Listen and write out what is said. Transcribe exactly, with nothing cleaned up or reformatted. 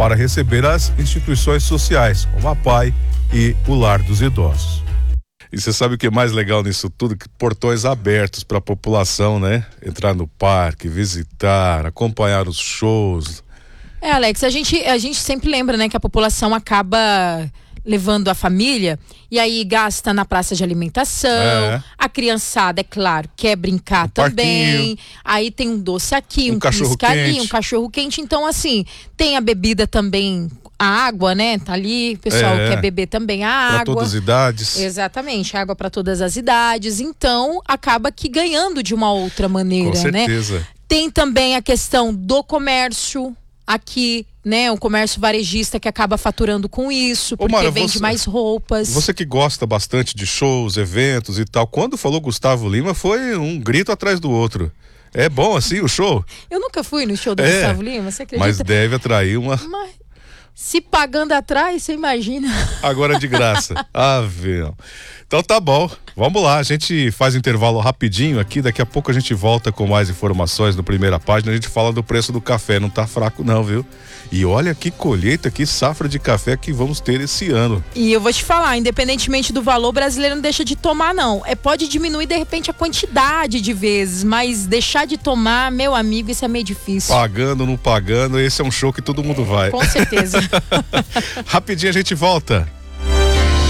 para receber as instituições sociais, como a P A I e o Lar dos Idosos. E você sabe o que é mais legal nisso tudo? Que portões abertos para a população, né? Entrar no parque, visitar, acompanhar os shows. É, Alex, a gente, a gente sempre lembra, né, que a população acaba levando a família e aí gasta na praça de alimentação, é. A criançada, é claro, quer brincar um também, parquinho. Aí tem um doce aqui, um, um cachorro quente, um cachorro quente, então assim, tem a bebida também, a água, né, tá ali, o pessoal é. quer beber também a água. Para todas as idades. Exatamente, água para todas as idades, então acaba que ganhando de uma outra maneira, com certeza. Né? Tem também a questão do comércio, aqui, né, o comércio varejista que acaba faturando com isso, porque Ô, Mara, vende você, mais roupas. Você que gosta bastante de shows, eventos e tal, quando falou Gustavo Lima foi um grito atrás do outro. É bom assim o show? Eu nunca fui no show do é, Gustavo Lima, você acredita? Mas deve atrair uma... Mas, se pagando atrás, você imagina. Agora de graça. Ave. Então tá bom, vamos lá, a gente faz intervalo rapidinho aqui, daqui a pouco a gente volta com mais informações no Primeira Página, a gente fala do preço do café, não tá fraco não, viu? E olha que colheita, que safra de café que vamos ter esse ano. E eu vou te falar, independentemente do valor, o brasileiro não deixa de tomar não, é, pode diminuir de repente a quantidade de vezes, mas deixar de tomar, meu amigo, isso é meio difícil. Pagando, não pagando, esse é um show que todo mundo é, vai. Com certeza. Rapidinho a gente volta.